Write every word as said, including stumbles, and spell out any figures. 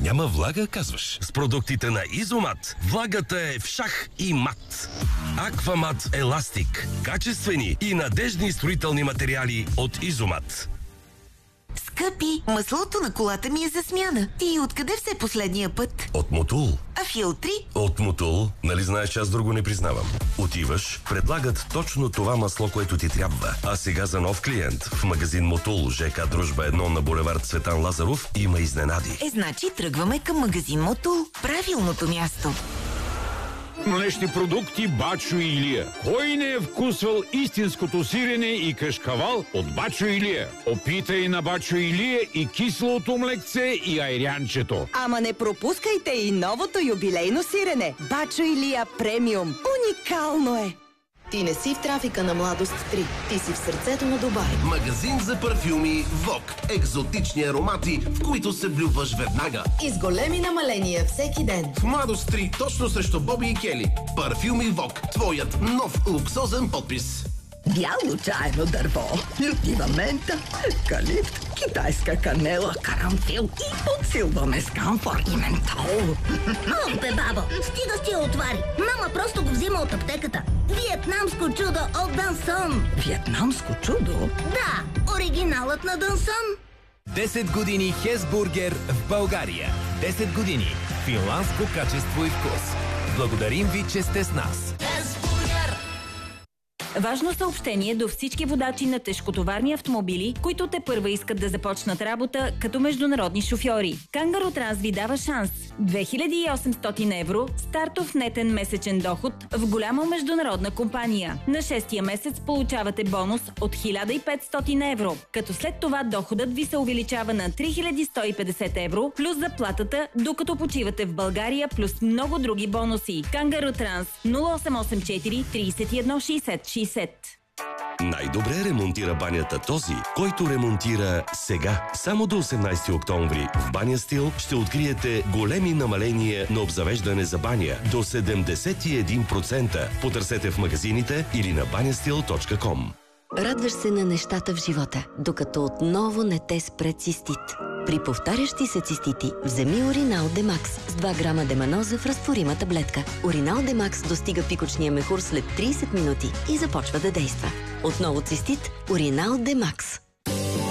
Няма влага, казваш? С продуктите на Изомат влагата е в шах и мат. Аквамат Еластик. Качествени и надежни строителни материали от Изомат. Скъпи, маслото на колата ми е за смяна. И откъде все последния път? От Мотул. А филтри? От Мотул. Нали знаеш, че аз друго не признавам. Отиваш, предлагат точно това масло, което ти трябва. А сега за нов клиент в магазин Мотул, ЖК Дружба едно на булевард Цветан Лазаров има изненади. Е, значи тръгваме към магазин Мотул. Правилното място. Млечни продукти Бачо и Илия. Кой не е вкусвал истинското сирене и кашкавал от Бачо и Илия? Опитай на Бачо и Илия и киселото млекце и айрянчето. Ама не пропускайте и новото юбилейно сирене. Бачо и Илия премиум. Уникално е! Ти не си в трафика на Младост три. Ти си в сърцето на Дубай. Магазин за парфюми Вок. Екзотични аромати, в които се влюбваш веднага. И с големи намаления всеки ден. В Младост три, точно срещу Боби и Кели. Парфюми Вок. Твоят нов луксозен подпис. Бяло чайно дърво, лютива мента, евкалипт, китайска канела, карамфил и подсилваме с камфор и ментол. О, бе, бабо, стига с тия отвари. Мама просто го взима от аптеката. Виетнамско чудо от Дансон. Виетнамско чудо? Да, оригиналът на Дансон. десет години Хесбургер в България. десет години финландско качество и вкус. Благодарим ви, че сте с нас. Важно съобщение до всички водачи на тежкотоварни автомобили, които те първа искат да започнат работа като международни шофьори. Кангаро Транс ви дава шанс. две хиляди и осемстотин евро стартов нетен месечен доход в голяма международна компания. На шестия месец получавате бонус от хиляда и петстотин евро, като след това доходът ви се увеличава на три хиляди сто и петдесет евро плюс заплатата, докато почивате в България, плюс много други бонуси. Кангаро Транс нула осем осем четири тридесет и едно шейсет шейсет. Най-добре ремонтира банята този, който ремонтира сега. Само до осемнайсети октомври в Баня Стил ще откриете големи намаления на обзавеждане за баня до седемдесет и един процента. Потърсете в магазините или на баня стил точка ком. Радваш се на нещата в живота, докато отново не те спре цистит. При повтарящи се цистити, вземи Уринал Демакс с два грама деманоза в разтворима таблетка. Уринал Демакс достига пикочния мехур след трийсет минути и започва да действа. Отново цистит, Уринал Демакс.